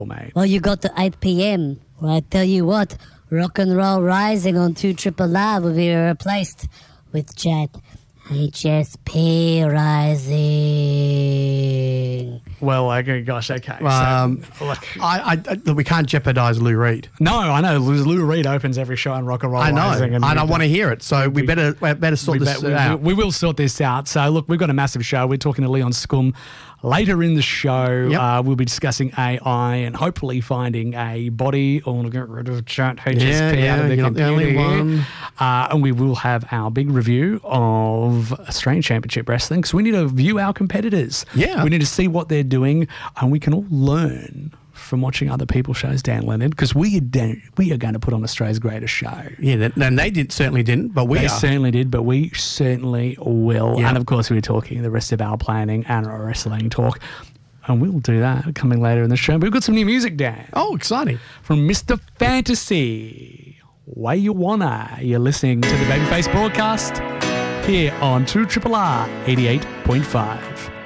mate. Well, you got to 8 p.m. Well, I tell you what, Rock and Roll Rising on 2 Triple Live will be replaced with Chat HSP Rising. Well, okay, gosh, okay. Look, we can't jeopardise Lou Reed. No, I know. Lou Reed opens every show on Rock and Roll I know. Rising. And I don't want to hear it. So we better sort this out. We will sort this out. So, look, we've got a massive show. We're talking to Leon Scum. Later in the show, we'll be discussing AI and hopefully finding a body or get rid of Chat HSP out of the you're not the only one. And we will have our big review of Australian Championship Wrestling. So we need to view our competitors. Yeah. We need to see what they're doing, and we can all learn from watching other people's shows, Dan Leonard, because we are going to put on Australia's greatest show. Yeah, and they certainly didn't, but we certainly did, but we certainly will. Yeah. And of course, we're talking the rest of our planning and our wrestling talk. And we'll do that coming later in the show. But we've got some new music, Dan. Oh, exciting. From Mr. Fantasy. Way You Wanna. You're listening to the Babyface broadcast here on 2RRR 88.5.